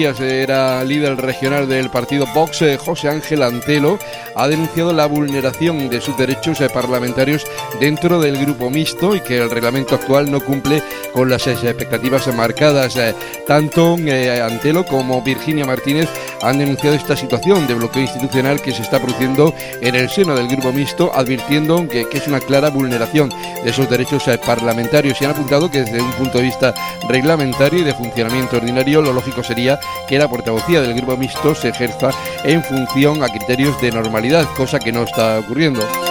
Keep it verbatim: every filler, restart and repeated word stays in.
Era líder regional del partido Vox, José Ángel Antelo, ha denunciado la vulneración de sus derechos parlamentarios dentro del grupo mixto y que el reglamento actual no cumple con las expectativas marcadas. Tanto Antelo como Virginia Martínez han denunciado esta situación de bloqueo institucional que se está produciendo en el seno del grupo mixto, advirtiendo que, que es una clara vulneración de esos derechos parlamentarios y han apuntado que desde un punto de vista reglamentario y de funcionamiento ordinario lo lógico sería que la portavocía del grupo mixto se ejerza en función a criterios de normalidad, cosa que no está ocurriendo.